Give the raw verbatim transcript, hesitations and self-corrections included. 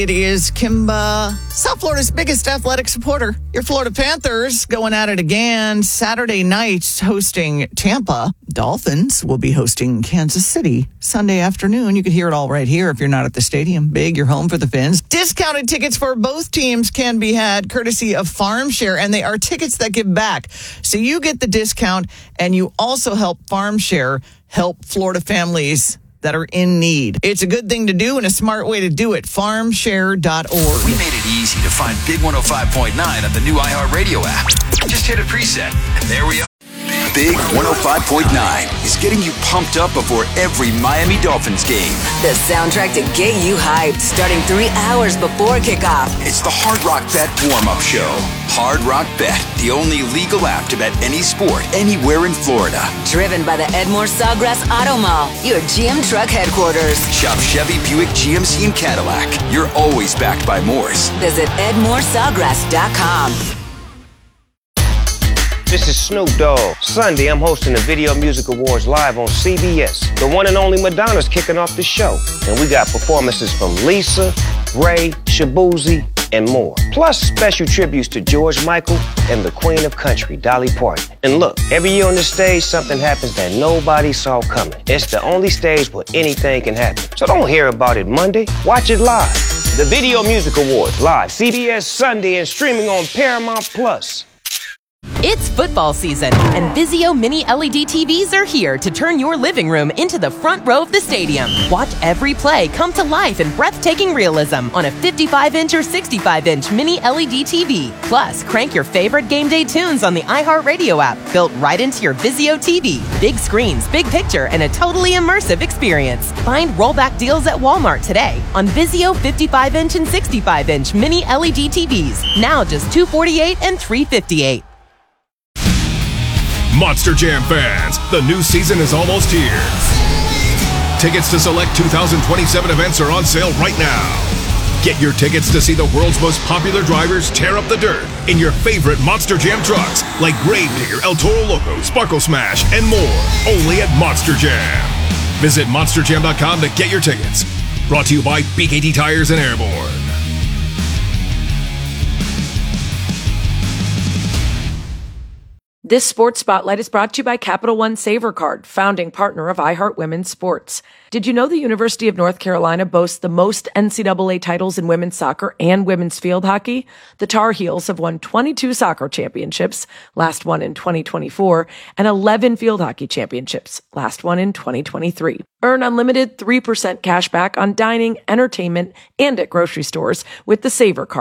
It is Kimba, South Florida's biggest athletic supporter. Your Florida Panthers going at it again Saturday night, hosting Tampa. Dolphins will be hosting Kansas City Sunday afternoon. You can hear it all right here if you're not at the stadium. Big, you're home for the Fins. Discounted tickets for both teams can be had courtesy of FarmShare, and they are tickets that give back. So you get the discount, and you also help FarmShare help Florida families that are in need. It's a good thing to do and a smart way to do it. farm share dot org. We made it easy to find Big one oh five point nine on the new iHeartRadio app. Just hit a preset, and there we are. Big one oh five point nine is getting you pumped up before every Miami Dolphins game. The soundtrack to get you hyped, starting three hours before kickoff. It's the Hard Rock Bet warm-up show. Hard Rock Bet, the only legal app to bet any sport anywhere in Florida. Driven by the Edmore Sawgrass Auto Mall, your G M truck headquarters. Shop Chevy, Buick, G M C, and Cadillac. You're always backed by Moores. Visit edmore sawgrass dot com. This is Snoop Dogg. Sunday, I'm hosting the Video Music Awards live on C B S. The one and only Madonna's kicking off the show. And we got performances from Lisa, Ray, Shabuzi, and more. Plus special tributes to George Michael and the Queen of Country, Dolly Parton. And look, every year on the stage, something happens that nobody saw coming. It's the only stage where anything can happen. So don't hear about it Monday. Watch it live. The Video Music Awards live, C B S Sunday, and streaming on Paramount Plus. It's football season, and Vizio Mini L E D T Vs are here to turn your living room into the front row of the stadium. Watch every play come to life in breathtaking realism on a fifty-five inch or sixty-five inch Mini L E D T V. Plus, crank your favorite game day tunes on the iHeartRadio app, built right into your Vizio T V. Big screens, big picture, and a totally immersive experience. Find rollback deals at Walmart today on Vizio fifty-five inch and sixty-five inch Mini L E D T Vs. Now just two hundred forty-eight dollars and three hundred fifty-eight dollars. Monster Jam fans, the new season is almost here. Tickets to select two thousand twenty-seven events are on sale right now. Get your tickets to see the world's most popular drivers tear up the dirt in your favorite Monster Jam trucks like Gravedigger, El Toro Loco, Sparkle Smash, and more. Only at Monster Jam. Visit monster jam dot com to get your tickets. Brought to you by B K T Tires and Airborne. This Sports Spotlight is brought to you by Capital One Saver Card, founding partner of iHeart Women's Sports. Did you know the University of North Carolina boasts the most N C double A titles in women's soccer and women's field hockey? The Tar Heels have won twenty-two soccer championships, last one in twenty twenty-four, and eleven field hockey championships, last one in twenty twenty-three. Earn unlimited three percent cash back on dining, entertainment, and at grocery stores with the Saver Card.